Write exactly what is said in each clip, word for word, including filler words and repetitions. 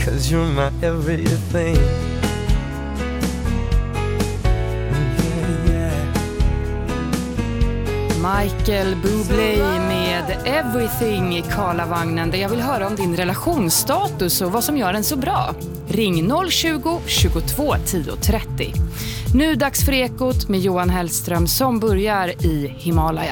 'cause you're my everything. Michael Bublé med Everything i Karlavagnen, där jag vill höra om din relationsstatus och vad som gör den så bra. Ring noll tjugo, tjugotvå, tio trettio. Nu dags för Ekot med Johan Hellström som börjar i Himalaya.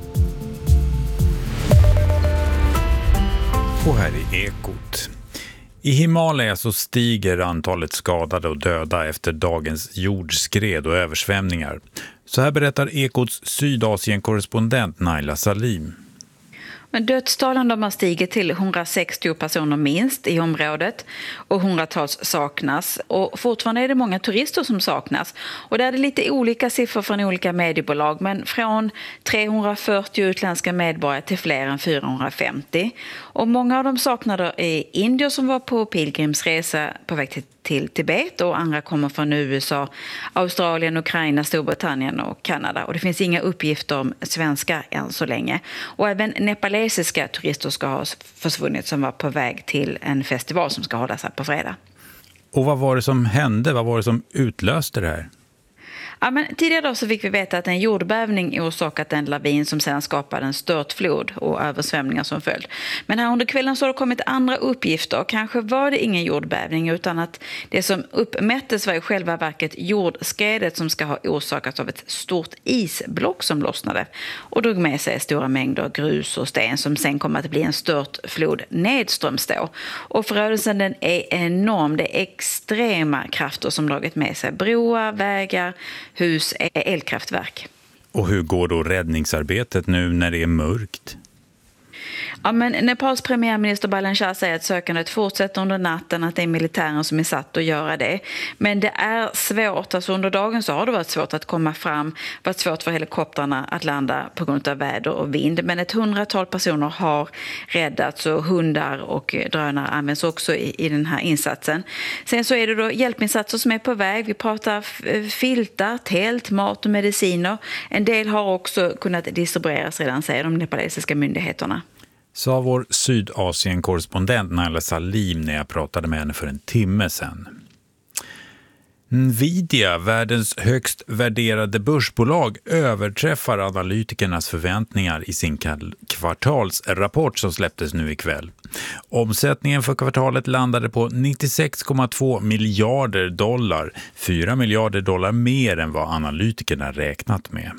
Och här är Ekot. I Himalaya så stiger antalet skadade och döda efter dagens jordskred och översvämningar. Så här berättar Ekots Sydasien-korrespondent Naila Salim. Men dödstalen de har stigit till hundrasextio personer minst i området och hundratals saknas. Och fortfarande är det många turister som saknas. Och där är det lite olika siffror från olika mediebolag, men från trehundrafyrtio utländska medborgare till fler än fyrahundrafemtio. Och många av de saknade är indier som var på pilgrimsresa på väg till till Tibet, och andra kommer från U S A, Australien, Ukraina, Storbritannien och Kanada. Och det finns inga uppgifter om svenska än så länge. Och även nepalesiska turister ska ha försvunnit som var på väg till en festival som ska hållas här på fredag. Och vad var det som hände? Vad var det som utlöste det här? Ja, men tidigare då så fick vi veta att en jordbävning orsakat en lavin som sedan skapade en störtflod och översvämningar som följd. Men här under kvällen så har det kommit andra uppgifter. Kanske var det ingen jordbävning, utan att det som uppmättes var i själva verket jordskredet som ska ha orsakats av ett stort isblock som lossnade och drog med sig stora mängder grus och sten som sen kommer att bli en störtflod nedströms då. Och förödelsen den är enorm. Det är extrema krafter som dragit med sig broar, vägar, hus, elkraftverk. Och hur går då räddningsarbetet nu när det är mörkt? Ja, men Nepals premiärminister Balen Shah säger att sökandet fortsätter under natten, att det är militären som är satt att göra det. Men det är svårt, alltså under dagen så har det varit svårt att komma fram, varit svårt för helikoptrarna att landa på grund av väder och vind. Men ett hundratal personer har räddats och hundar och drönare används också i, i den här insatsen. Sen så är det då hjälpinsatser som är på väg. Vi pratar filtar, tält, mat och mediciner. En del har också kunnat distribueras redan, säger de nepalesiska myndigheterna. Sa vår Sydasien-korrespondent Naila Salim när jag pratade med henne för en timme sedan. Nvidia, världens högst värderade börsbolag, överträffar analytikernas förväntningar i sin kvartalsrapport som släpptes nu ikväll. Omsättningen för kvartalet landade på nittiosex komma två miljarder dollar, fyra miljarder dollar mer än vad analytikerna räknat med.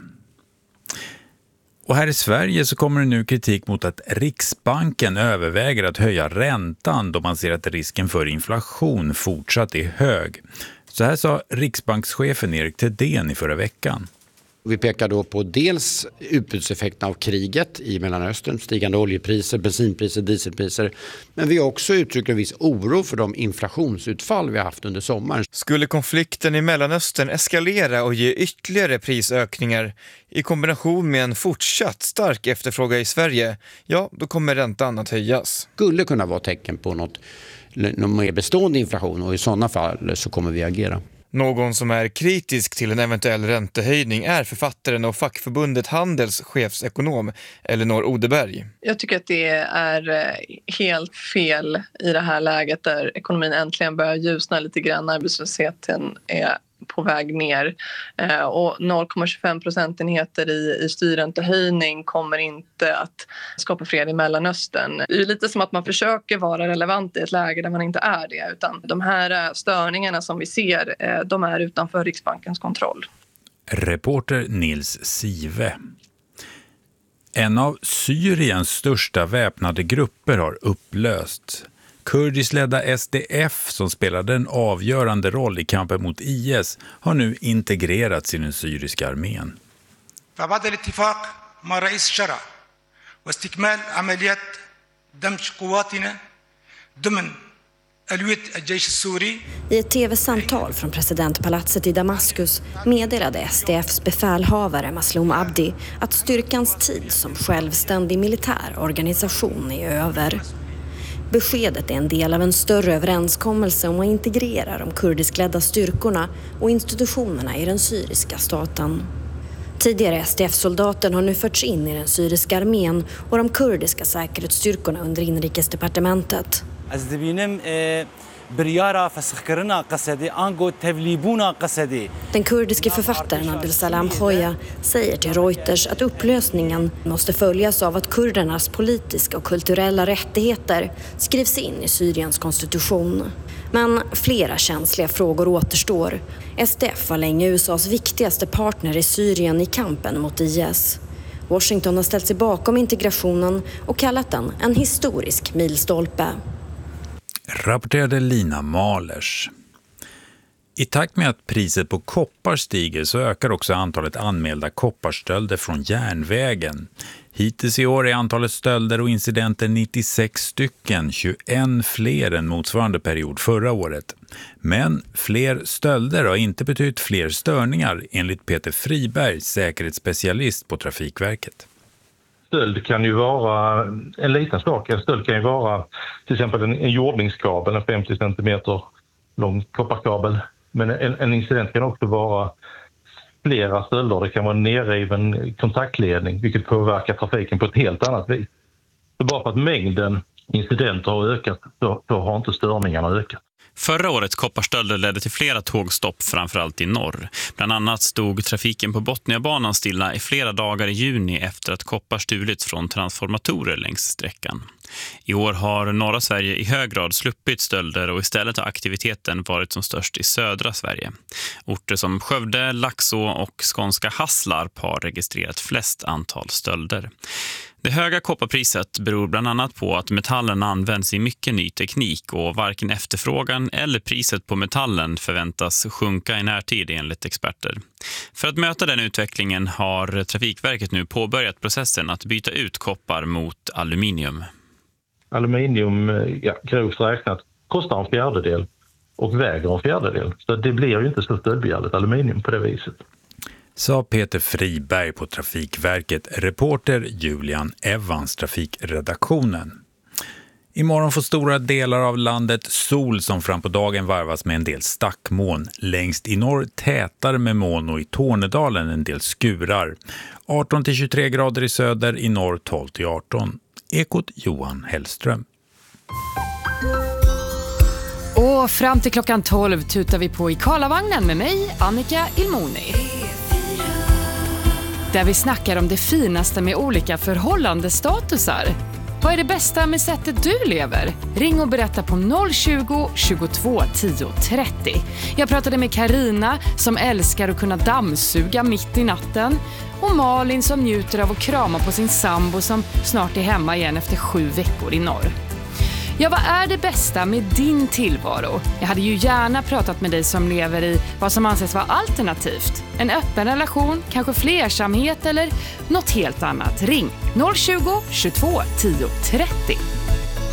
Och här i Sverige så kommer det nu kritik mot att Riksbanken överväger att höja räntan då man ser att risken för inflation fortsatt är hög. Så här sa Riksbankschefen Erik Thedéen i förra veckan. Vi pekar då på dels utbudseffekten av kriget i Mellanöstern, stigande oljepriser, bensinpriser, dieselpriser. Men vi också uttrycker en viss oro för de inflationsutfall vi har haft under sommaren. Skulle konflikten i Mellanöstern eskalera och ge ytterligare prisökningar i kombination med en fortsatt stark efterfrågan i Sverige, ja, då kommer räntan att höjas. Skulle kunna vara tecken på något, någon mer bestående inflation, och i sådana fall så kommer vi agera. Någon som är kritisk till en eventuell räntehöjning är författaren och fackförbundet Handels chefsekonom Elinor Odeberg. Jag tycker att det är helt fel i det här läget där ekonomin äntligen börjar ljusna lite grann. Arbetslösheten är på väg ner och noll komma tjugofem procentenheter i, i styrräntehöjning kommer inte att skapa fred i Mellanöstern. Det är lite som att man försöker vara relevant i ett läge där man inte är det, utan de här störningarna som vi ser, de är utanför Riksbankens kontroll. Reporter Nils Sive. En av Syriens största väpnade grupper har upplösts. Kurdisledda S D F, som spelade en avgörande roll i kampen mot I S, har nu integrerats i den syriska armén. فبعد الاتفاق مع رئيس الشرع واستكمال عمليات دمج قواتنا ضمن ألوية الجيش السوري. I ett tv-samtal från presidentpalatset i Damaskus meddelade S D F:s befälhavare Masloum Abdi att styrkans tid som självständig militär organisation är över. Beskedet är en del av en större överenskommelse om att integrera de kurdiskledda styrkorna och institutionerna i den syriska staten. Tidigare S D F-soldaten har nu förts in i den syriska armén och de kurdiska säkerhetsstyrkorna under inrikesdepartementet. Den kurdiske författaren Abdulsalam Khoja säger till Reuters att upplösningen måste följas av att kurdernas politiska och kulturella rättigheter skrivs in i Syriens konstitution. Men flera känsliga frågor återstår. S D F var länge U S A:s viktigaste partner i Syrien i kampen mot I S. Washington har ställt sig bakom integrationen och kallat den en historisk milstolpe. Rapporterade Lina Malers. I takt med att priset på koppar stiger så ökar också antalet anmälda kopparstölder från järnvägen. Hittills i år är antalet stölder och incidenter nittiosex stycken, tjugoen fler än motsvarande period förra året. Men fler stölder har inte betytt fler störningar, enligt Peter Friberg, säkerhetsspecialist på Trafikverket. Stöld kan ju vara en liten sak. En stöld kan ju vara till exempel en, en jordningskabel, en femtio centimeter lång kopparkabel. Men en, en incident kan också vara flera stölder. Det kan vara en nerriven kontaktledning, vilket påverkar trafiken på ett helt annat vis. Så bara för att mängden incidenter har ökat så, så har inte störningarna ökat. Förra årets kopparstölder ledde till flera tågstopp, framförallt i norr. Bland annat stod trafiken på Botniabanan stilla i flera dagar i juni efter att koppar stulits från transformatorer längs sträckan. I år har norra Sverige i hög grad sluppit stölder och istället har aktiviteten varit som störst i södra Sverige. Orter som Skövde, Laxå och skånska Hasslarp har registrerat flest antal stölder. Det höga kopparpriset beror bland annat på att metallen används i mycket ny teknik och varken efterfrågan eller priset på metallen förväntas sjunka i närtid enligt experter. För att möta den utvecklingen har Trafikverket nu påbörjat processen att byta ut koppar mot aluminium. Aluminium, ja, grovt räknat, kostar en fjärdedel och väger en fjärdedel. Så det blir ju inte så stöldbegärligt aluminium på det viset. Sa Peter Friberg på Trafikverket, reporter Julian Evans, trafikredaktionen. Imorgon får stora delar av landet sol som fram på dagen varvas med en del stackmoln. Längst i norr tätare med moln och i Tornedalen en del skurar. arton till tjugotre grader i söder, i norr tolv till arton. Ekot Johan Hellström. Och fram till klockan tolv tutar vi på i Karlavagnen med mig, Annika Ilmoni. Där vi snackar om det finaste med olika förhållandestatusar. Vad är det bästa med sättet du lever? Ring och berätta på noll tjugo, tjugotvå, tio, trettio. Jag pratade med Karina som älskar att kunna dammsuga mitt i natten. Och Malin som njuter av att krama på sin sambo som snart är hemma igen efter sju veckor i norr. Ja, vad är det bästa med din tillvaro? Jag hade ju gärna pratat med dig som lever i vad som anses vara alternativt. En öppen relation, kanske flersamhet eller något helt annat. Ring noll tjugo, tjugotvå, tio, trettio.